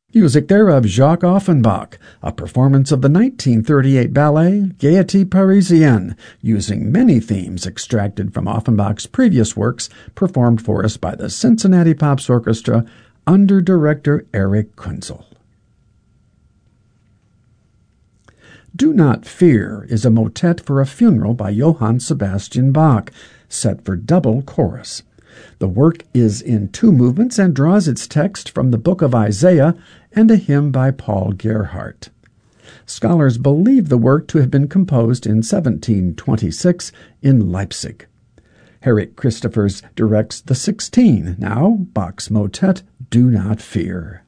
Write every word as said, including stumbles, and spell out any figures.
Music there of Jacques Offenbach, a performance of the nineteen thirty-eight ballet Gaieté Parisienne, using many themes extracted from Offenbach's previous works, performed for us by the Cincinnati Pops Orchestra under director Erich Kunzel. Do Not Fear is a motet for a funeral by Johann Sebastian Bach, set for double chorus. The work is in two movements and draws its text from the book of Isaiah and a hymn by Paul Gerhardt. Scholars believe the work to have been composed in seventeen twenty-six in Leipzig. Herrick Christophers directs the sixteen, now Bach's motet Do Not Fear.